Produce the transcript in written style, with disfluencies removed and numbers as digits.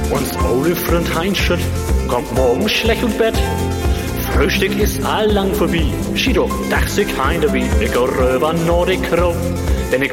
Uns ole Freund Heinschütt kommt morgen schlecht und Bett. Frühstück ist allang vorbei. Schied doch, dach sich heim dabei. Ich geh rüber Nordic Crow. Denn ich